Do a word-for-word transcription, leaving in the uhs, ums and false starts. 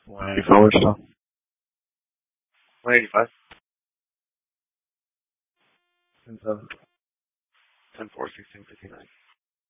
one eighty-four still. one eighty-five. ten seven. ten four, sixteen fifty-nine.